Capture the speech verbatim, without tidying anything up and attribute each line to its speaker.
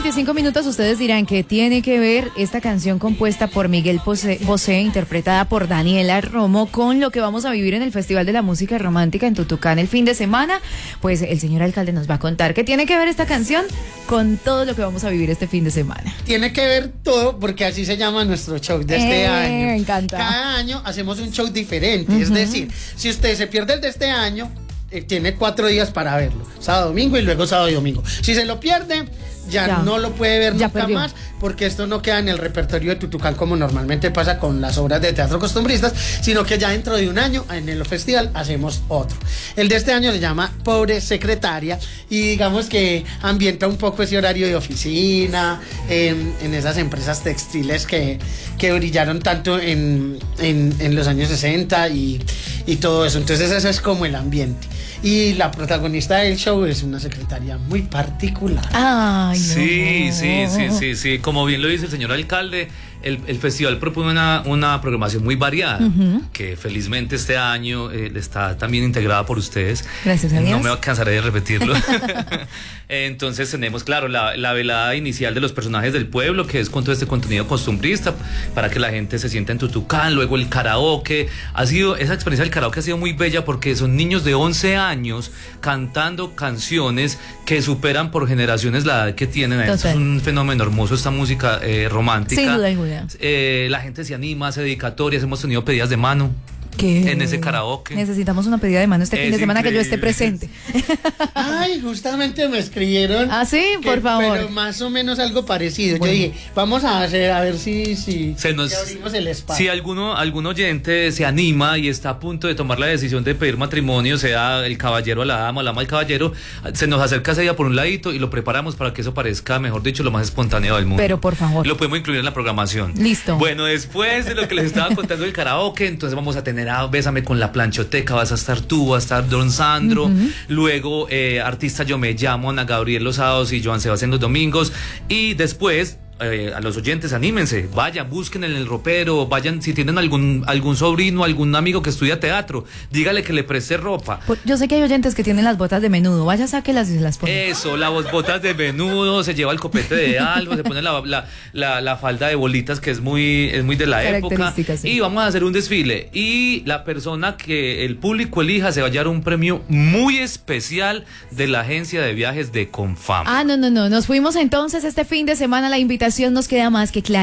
Speaker 1: veinticinco minutos, ustedes dirán que tiene que ver esta canción compuesta por Miguel Bosé, Bosé, interpretada por Daniela Romo, con lo que vamos a vivir en el Festival de la Música Romántica en Tutucán el fin de semana. Pues el señor alcalde nos va a contar qué tiene que ver esta canción con todo lo que vamos a vivir este fin de semana.
Speaker 2: Tiene que ver todo porque así se llama nuestro show de este
Speaker 1: eh,
Speaker 2: año.
Speaker 1: Me encanta.
Speaker 2: Cada año hacemos un show diferente, uh-huh. Es decir, si usted se pierde el de este año, eh, tiene cuatro días para verlo, sábado, domingo y luego sábado y domingo. Si se lo pierde, ya, ya. no lo puede ver ya nunca perdió. más, porque esto no queda en el repertorio de Tutucán como normalmente pasa con las obras de teatro costumbristas, sino que ya dentro de un año en el festival hacemos otro. El de este año se llama Pobre Secretaria y digamos que ambienta un poco ese horario de oficina, en, en esas empresas textiles que, que brillaron tanto en, en, en los años sesenta y, y todo eso. Entonces ese es como el ambiente. Y la protagonista del show es una secretaria muy particular.
Speaker 1: Ay,
Speaker 3: sí,
Speaker 1: no.
Speaker 3: sí, sí, sí, sí. Como bien lo dice el señor alcalde, el, el festival propone una, una programación muy variada, uh-huh. que felizmente este año eh, está también integrada por ustedes.
Speaker 1: Gracias a Dios.
Speaker 3: No me cansaré de repetirlo. Entonces tenemos, claro, la, la velada inicial de los personajes del pueblo, que es con todo este contenido costumbrista, para que la gente se sienta en Tutucán. Luego el karaoke. Ha sido, esa experiencia del karaoke ha sido muy bella porque son niños de once años cantando canciones que superan por generaciones la edad que tienen. Esto es un fenómeno hermoso, esta música eh, romántica.
Speaker 1: Sin duda alguna.
Speaker 3: Eh, la gente se anima, hace dedicatorias, hemos tenido pedidas de mano.
Speaker 1: ¿Qué?
Speaker 3: En ese karaoke.
Speaker 1: Necesitamos una pedida de mano este es fin de semana increíble. Que yo esté presente.
Speaker 2: Ay, justamente me escribieron.
Speaker 1: Ah, sí,
Speaker 2: que,
Speaker 1: por favor.
Speaker 2: Pero más o menos algo parecido. Bueno. Yo dije, vamos a hacer, a ver si, si
Speaker 3: se nos,
Speaker 2: abrimos el espacio.
Speaker 3: Si alguno, algún oyente se anima y está a punto de tomar la decisión de pedir matrimonio, sea el caballero a la dama, la dama al caballero, se nos acerca ese día por un ladito y lo preparamos para que eso parezca, mejor dicho, lo más espontáneo del mundo.
Speaker 1: Pero por favor.
Speaker 3: Lo podemos incluir en la programación.
Speaker 1: Listo.
Speaker 3: Bueno, después de lo que les estaba contando del karaoke, entonces vamos a tener a Bésame con la planchoteca, vas a estar tú, va a estar Don Sandro, uh-huh. luego eh, artista Yo Me Llamo, Ana Gabriel los sábados y Joan Sebastián los domingos, y después Eh, a los oyentes, anímense, vayan, busquen en el ropero, vayan, si tienen algún algún sobrino, algún amigo que estudia teatro, dígale que le preste ropa.
Speaker 1: Yo sé que hay oyentes que tienen las botas de menudo, vaya, sáquelas y las pone.
Speaker 3: Eso, las botas de menudo, se lleva el copete de algo, se pone la, la, la, la falda de bolitas que es muy, es muy de la época, sí. Y vamos a hacer un desfile, y la persona que el público elija se va a llevar un premio muy especial de la agencia de viajes de Confam.
Speaker 1: Ah, no, no, no, nos fuimos entonces este fin de semana, la invitación nos queda más que clara.